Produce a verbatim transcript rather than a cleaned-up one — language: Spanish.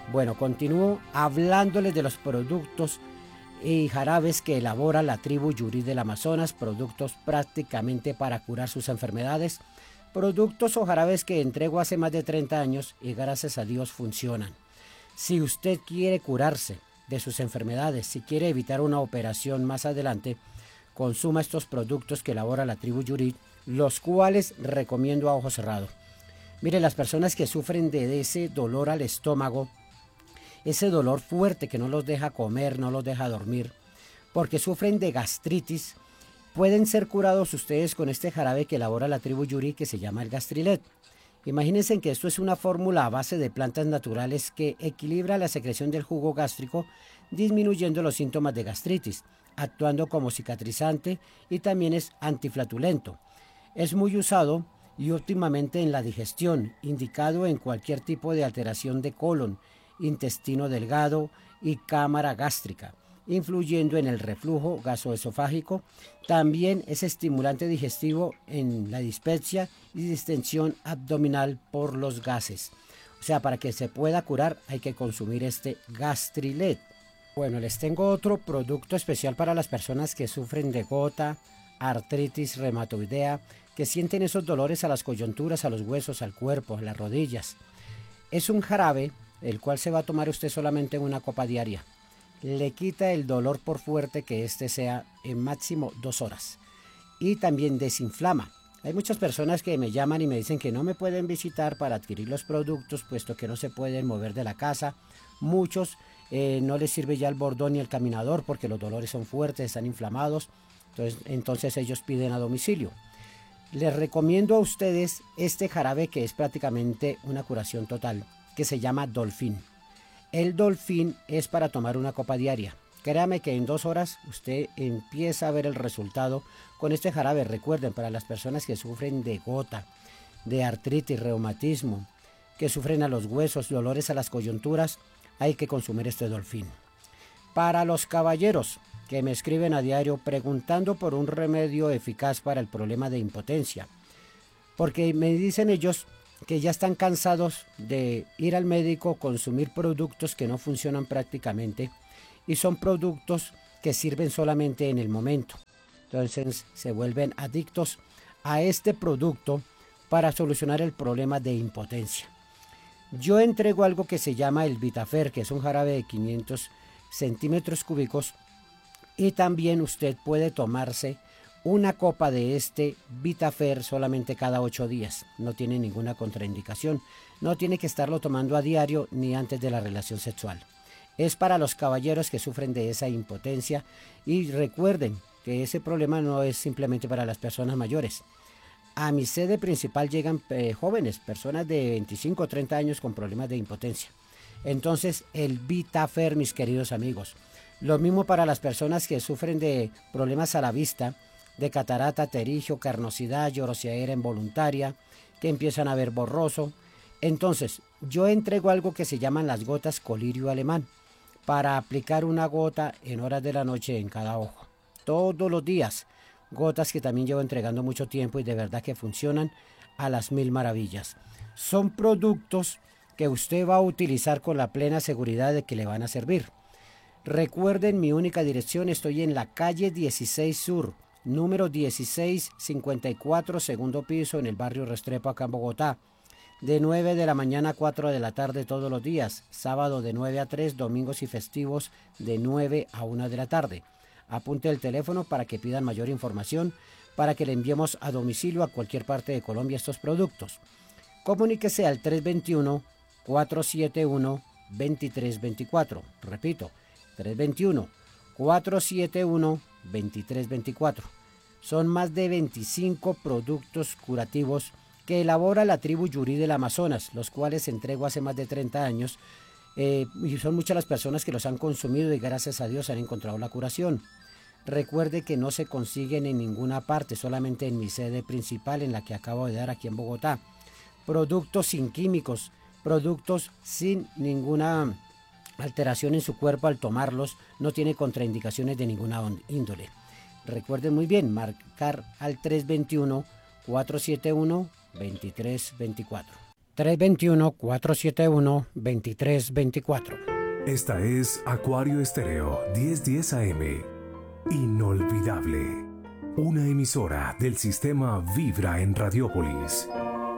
Bueno, continúo hablándoles de los productos y jarabes que elabora la tribu Yurí del Amazonas, productos prácticamente para curar sus enfermedades, productos o jarabes que entrego hace más de treinta años y gracias a Dios funcionan. Si usted quiere curarse de sus enfermedades, si quiere evitar una operación más adelante, consuma estos productos que elabora la tribu Yurí, los cuales recomiendo a ojo cerrado. Mire, las personas que sufren de ese dolor al estómago, ese dolor fuerte que no los deja comer, no los deja dormir, porque sufren de gastritis, pueden ser curados ustedes con este jarabe que elabora la tribu Yurí que se llama el Gastrilet. Imagínense que esto es una fórmula a base de plantas naturales que equilibra la secreción del jugo gástrico, disminuyendo los síntomas de gastritis, actuando como cicatrizante y también es antiflatulento. Es muy usado y óptimamente en la digestión, indicado en cualquier tipo de alteración de colon, intestino delgado y cámara gástrica, influyendo en el reflujo gasoesofágico. También es estimulante digestivo en la dispepsia y distensión abdominal por los gases. O sea, para que se pueda curar hay que consumir este Gastrilet. Bueno, les tengo otro producto especial para las personas que sufren de gota, artritis reumatoidea, que sienten esos dolores a las coyunturas, a los huesos, al cuerpo, a las rodillas. Es un jarabe el cual se va a tomar usted solamente en una copa diaria. Le quita el dolor por fuerte que este sea en máximo dos horas. Y también desinflama. Hay muchas personas que me llaman y me dicen que no me pueden visitar para adquirir los productos, puesto que no se pueden mover de la casa. Muchos eh, no les sirve ya el bordón ni el caminador porque los dolores son fuertes, están inflamados. Entonces, entonces ellos piden a domicilio. Les recomiendo a ustedes este jarabe que es prácticamente una curación total, que se llama Dolfín. El Dolfín es para tomar una copa diaria. Créame que en dos horas usted empieza a ver el resultado con este jarabe. Recuerden, para las personas que sufren de gota, de artritis, reumatismo, que sufren a los huesos, dolores a las coyunturas, hay que consumir este Dolfín. Para los caballeros que me escriben a diario preguntando por un remedio eficaz para el problema de impotencia, porque me dicen ellos que ya están cansados de ir al médico, consumir productos que no funcionan prácticamente y son productos que sirven solamente en el momento. Entonces se vuelven adictos a este producto para solucionar el problema de impotencia. Yo entrego algo que se llama el Vitafer, que es un jarabe de quinientos centímetros cúbicos, y también usted puede tomarse una copa de este Vitafer solamente cada ocho días. No tiene ninguna contraindicación. No tiene que estarlo tomando a diario ni antes de la relación sexual. Es para los caballeros que sufren de esa impotencia. Y recuerden que ese problema no es simplemente para las personas mayores. A mi sede principal llegan eh, jóvenes, personas de veinticinco o treinta años con problemas de impotencia. Entonces, el Vitafer, mis queridos amigos. Lo mismo para las personas que sufren de problemas a la vista, de catarata, terigio, carnosidad, llorosidad involuntaria, que empiezan a ver borroso. Entonces, yo entrego algo que se llaman las gotas colirio alemán, para aplicar una gota en horas de la noche en cada ojo. Todos los días, gotas que también llevo entregando mucho tiempo y de verdad que funcionan a las mil maravillas. Son productos que usted va a utilizar con la plena seguridad de que le van a servir. Recuerden mi única dirección, estoy en la calle dieciséis Sur, número dieciséis cincuenta y cuatro, segundo piso, en el barrio Restrepo, acá en Bogotá. De nueve de la mañana a cuatro de la tarde todos los días. Sábado de nueve a tres, domingos y festivos de nueve a una de la tarde. Apunte el teléfono para que pidan mayor información, para que le enviemos a domicilio a cualquier parte de Colombia estos productos. Comuníquese al tres dos uno, cuatro siete uno, dos tres dos cuatro. Repito, tres dos uno, cuatro siete uno, dos tres dos cuatro. Son más de veinticinco productos curativos que elabora la tribu Yurí del Amazonas, los cuales entrego hace más de treinta años, eh, y son muchas las personas que los han consumido y gracias a Dios han encontrado la curación. Recuerde que no se consiguen en ninguna parte, solamente en mi sede principal, en la que acabo de dar aquí en Bogotá. Productos sin químicos, productos sin ninguna alteración en su cuerpo al tomarlos, no tiene contraindicaciones de ninguna índole. Recuerden muy bien, marcar al tres dos uno, cuatro siete uno, dos tres dos cuatro. tres dos uno, cuatro siete uno, dos tres dos cuatro. Esta es Acuario Estéreo diez diez A M. Inolvidable. Una emisora del sistema Vibra en Radiópolis.